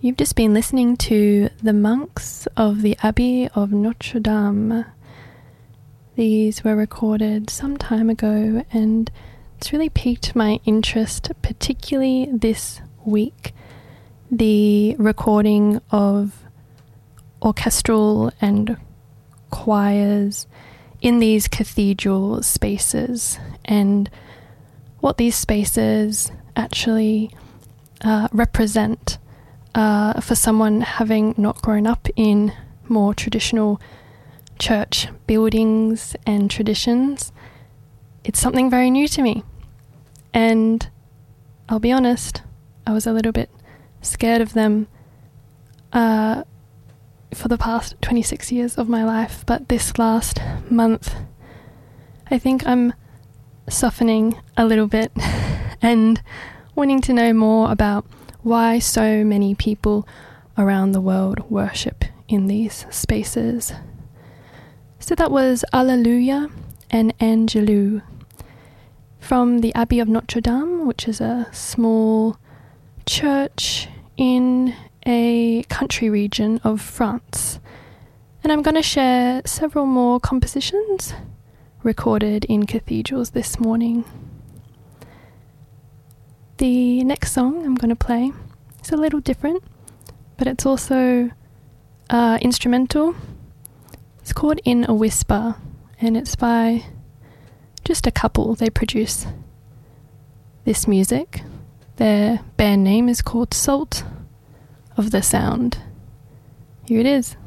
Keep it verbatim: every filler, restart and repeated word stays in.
You've just been listening to the monks of the Abbey of Notre Dame. These were recorded some time ago, and it's really piqued my interest, particularly this week. The recording of orchestral and choirs in these cathedral spaces, and what these spaces actually uh, represent uh, for someone having not grown up in more traditional church buildings and traditions. It's something very new to me, and I'll be honest, I was a little bit scared of them uh, for the past twenty-six years of my life, but this last month I think I'm softening a little bit and wanting to know more about why so many people around the world worship in these spaces. So that was Alleluia and Angelou from the Abbey of Notre Dame, which is a small church in a country region of France. And I'm going to share several more compositions recorded in cathedrals this morning. The next song I'm going to play is a little different, but it's also uh, instrumental. It's called In a Whisper, and it's by just a couple. They produce this music. Their band name is called Salt of the Sound. Here it is.